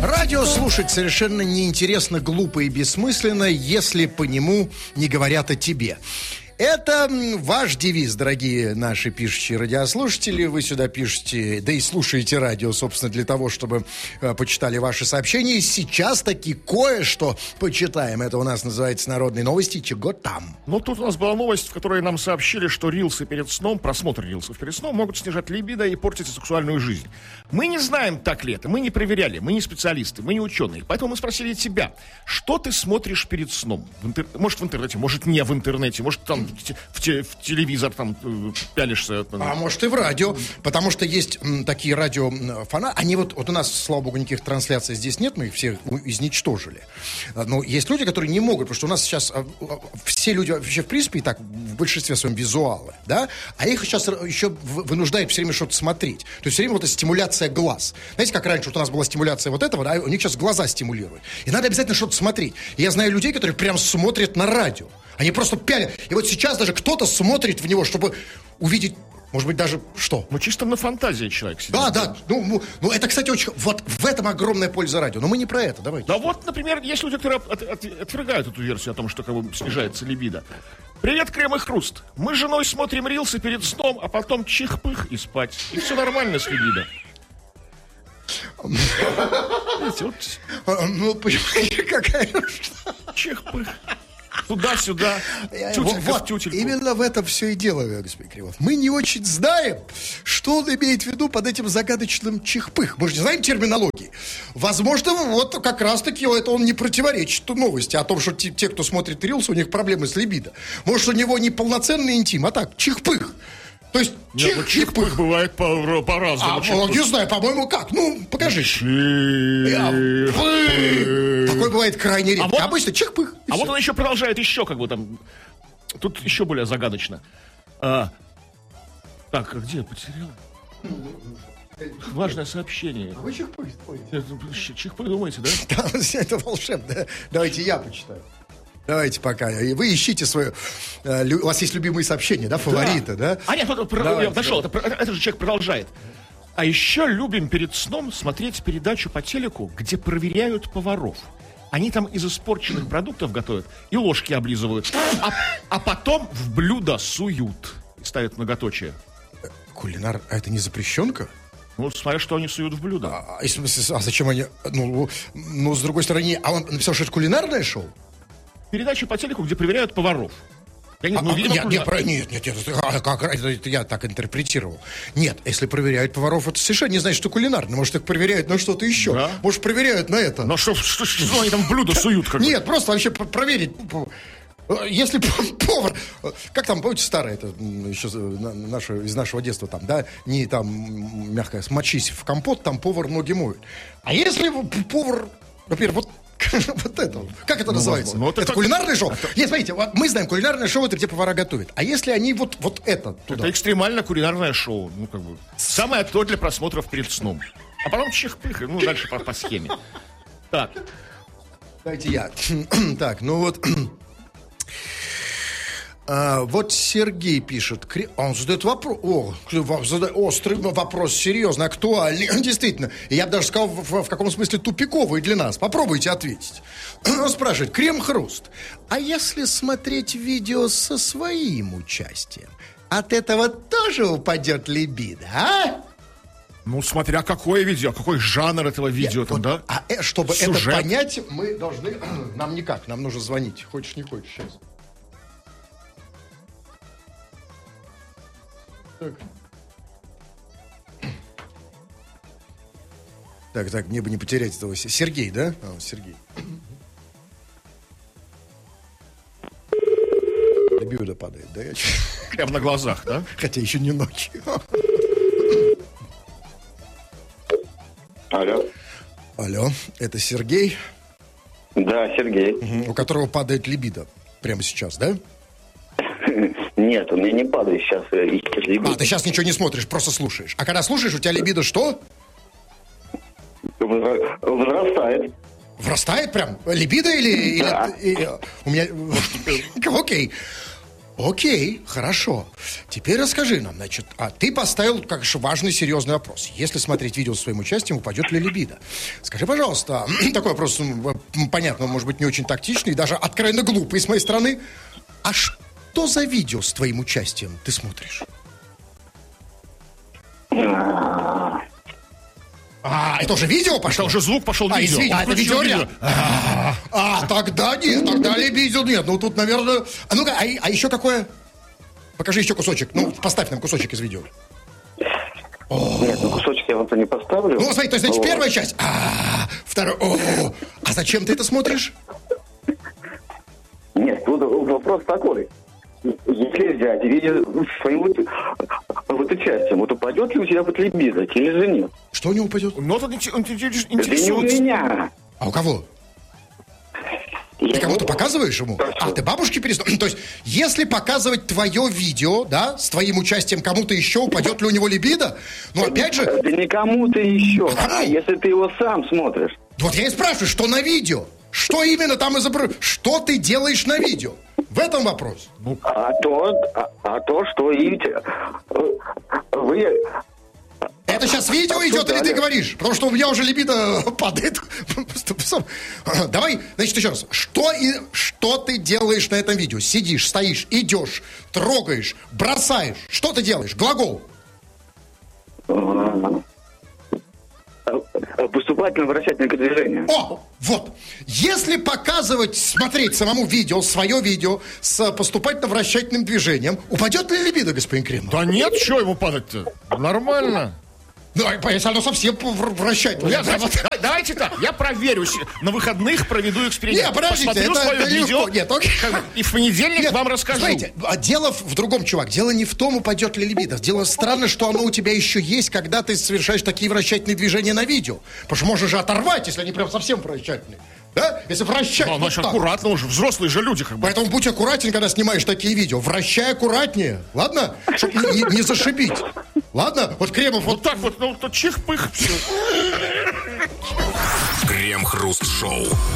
Радио слушать совершенно неинтересно, глупо и бессмысленно, если по нему не говорят о тебе. Это ваш девиз, дорогие наши пишущие радиослушатели. Вы сюда пишете, да и слушаете радио, собственно, для того, чтобы почитали ваши сообщения. И сейчас таки кое-что почитаем. Это у нас называется «Народные новости». Чего там? Ну, тут у нас была новость, в которой нам сообщили, что рилсы перед сном, просмотр рилсов перед сном могут снижать либидо и портить сексуальную жизнь. Мы не знаем, так ли это, мы не проверяли, мы не специалисты, мы не ученые. Поэтому мы спросили тебя, что ты смотришь перед сном? Может, в интернете, может, не в интернете, может, там в телевизор там пялишься. А может и в радио, потому что есть такие радиофанаты. Они вот у нас, слава богу, никаких трансляций здесь нет, мы их всех изничтожили. Но есть люди, которые не могут, потому что у нас сейчас все люди вообще в принципе и так в большинстве своем визуалы, да, а их сейчас еще вынуждает все время что-то смотреть. То есть все время вот эта стимуляция глаз. Знаете, как раньше вот у нас была стимуляция вот этого, да, у них сейчас глаза стимулируют. И надо обязательно что-то смотреть. И я знаю людей, которые прям смотрят на радио. Они просто пялят. И вот сейчас даже кто-то смотрит в него, чтобы увидеть, может быть, даже что? Ну, чисто на фантазии человек сидит. Да. Ну, это, кстати, очень... Вот в этом огромная польза радио. Но мы не про это, давайте. Да вот, например, есть люди, которые отвергают эту версию о том, что как бы снижается либидо. Привет, Крем и Хруст. Мы с женой смотрим рилсы перед сном, а потом чих-пых и спать. И все нормально с либидо. Видите, вот... Ну, понимаете, какая... Чих-пых. Туда-сюда, тютелька в тютельку. Именно в этом все и дело, господин Кривов. Мы не очень знаем, что он имеет в виду под этим загадочным чих-пых. Мы же не знаем терминологии. Возможно, вот как раз-таки это он не противоречит новости о том, что те, кто смотрит рилсы, у них проблемы с либидо. Может, у него не полноценный интим, а так, чих-пых. То есть чих-пых бывает по-разному. Не знаю, по-моему, как? Ну, покажи. Такой бывает крайне редко. Обычно чих-пых. А вот он еще продолжает, еще как бы там... Тут еще более загадочно. Так, а где я потерял? Важное сообщение. А вы чих-пых думаете? Чих-пых думаете, да? Да, это волшебно. Давайте я почитаю. Давайте пока. Вы ищите свое... У вас есть любимые сообщения, да, фавориты, да? А нет, я нашел. Это же человек продолжает. А еще любим перед сном смотреть передачу по телеку, где проверяют поваров. Они там из испорченных продуктов готовят и ложки облизывают. А потом в блюдо суют. И ставят многоточие. Кулинар, а это не запрещенка? Ну, смотря, что они суют в блюдо. А зачем они... Ну, с другой стороны, а он написал, что это кулинарное шоу? Передача по телеку, где проверяют поваров. Нет, это я так интерпретировал. Нет, если проверяют поваров, это совершенно не значит, что кулинарно. Может, их проверяют на что-то еще. Да? Может, проверяют на это. Но что они там в блюдо суют? Нет, просто вообще проверить. Если повар... Как там, помните, старое, это еще из нашего детства, там, да, не там, мягко, смочись в компот, там повар ноги моет. А если повар, например, вот это. Как это называется? Это кулинарное шоу? Нет, смотрите, мы знаем, кулинарное шоу — это где повара готовят. А если они вот это туда? Это экстремально кулинарное шоу. Ну, как бы, самое то для просмотров перед сном. А потом чих-пых, ну, дальше по схеме. Так. Давайте я. Так, ну вот... Вот Сергей пишет, он задает вопрос, острый вопрос, серьезно, актуальный, действительно, я бы даже сказал, в каком смысле тупиковый для нас. Попробуйте ответить. Он спрашивает, Крем-Хруст, а если смотреть видео со своим участием, от этого тоже упадет либидо, а? Ну, смотря какое видео, какой жанр этого видео там, да? Чтобы сюжет. Это понять, мы должны, нам никак, нам нужно звонить, хочешь не хочешь, сейчас. Так, мне бы не потерять этого. Сергей, да? Сергей. Либидо падает, да? Прямо на глазах, да? Хотя еще не ночью. Алло, это Сергей? Да, Сергей. У которого падает либидо прямо сейчас, да? Нет, у меня не падает сейчас либидо. Ты сейчас ничего не смотришь, просто слушаешь. А когда слушаешь, у тебя либидо что? Возрастает. Врастает прям? Либидо или... Да. У меня... Окей. Окей, хорошо. Теперь расскажи нам, значит, ты поставил, как же, важный, серьезный вопрос. Если смотреть видео с своим участием, упадет ли либидо? Скажи, пожалуйста, такой вопрос, понятно, может быть, не очень тактичный, даже откровенно глупый с моей стороны. А что за видео с твоим участием ты смотришь? Это уже видео пошло? Это уже звук пошел, видео. Извини, это видеоряд. Тогда нет, тогда либидо нет. Ну, тут, наверное... Ну-ка, а еще какое? Покажи еще кусочек. Ну, поставь нам кусочек из видео. Нет, кусочек я вам-то не поставлю. Ну, смотри, то есть, значит, первая часть. Вторая. А зачем ты это смотришь? Нет, тут вопрос такой. Если взять видео своим вот участием, вот упадет ли у тебя вот либидо, или же нет? Что у него упадет? Ну, он интересуется. Это не у меня. А у кого? Ты кому-то показываешь ему? Ты бабушке переслал? То есть, если показывать твое видео, да, с твоим участием кому-то еще, упадет ли у него либидо? Ну, опять же... Да не кому-то еще, если ты его сам смотришь. Вот я и спрашиваю, что на видео? Что именно там изображено? Что ты делаешь на видео? В этом вопрос. А то, что вы... Это сейчас видео идет, или ты говоришь? Потому что у меня уже либидо падает. Давай, значит, еще раз. Что ты делаешь на этом видео? Сидишь, стоишь, идешь, трогаешь, бросаешь. Что ты делаешь? Глагол. Поступательно-вращательное движение. Вот. Если смотреть самому видео, свое видео с поступательно-вращательным движением, упадет ли либидо, господин Кремов? Да нет, что ему падать-то? Нормально. Ну, если оно совсем вращать. Давайте так, я проверю. На выходных проведу эксперимент. Посмотрю свое видео. И в понедельник вам расскажу. Смотрите, дело в другом, чувак. Дело не в том, упадет ли либидо. Дело странно, что оно у тебя еще есть, когда ты совершаешь такие вращательные движения на видео. Потому что можно же оторвать, если они прям совсем вращательные. Да? Если вращать. Ну, значит, аккуратно уже. Взрослые же люди как бы. Поэтому будь аккуратен, когда снимаешь такие видео. Вращай аккуратнее. Ладно? Чтобы не зашибить. Ладно? Вот Кремов... Вот так вот, ну, то чих-пых. Крем-хруст-шоу.